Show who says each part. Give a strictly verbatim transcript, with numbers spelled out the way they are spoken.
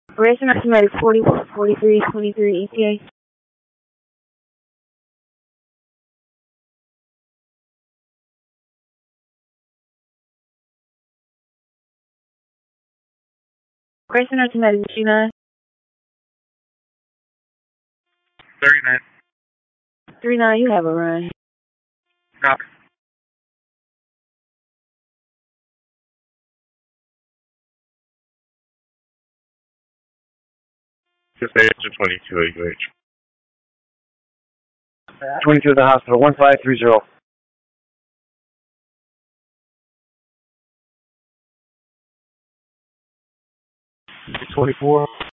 Speaker 1: Racing Estimated forty, forty-three, twenty-three E T A. Racing Estimated G nine.
Speaker 2: thirty-nine.
Speaker 1: three nine, you have a run.
Speaker 2: Knock. Just A to twenty-two A U H.
Speaker 3: twenty-two to the hospital, one five three zero.
Speaker 2: twenty-four.